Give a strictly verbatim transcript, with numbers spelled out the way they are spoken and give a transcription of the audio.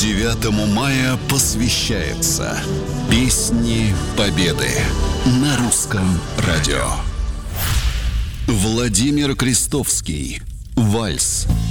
девятому мая посвящается Песни Победы на Русском радио. Владимир Крестовский. Вальс.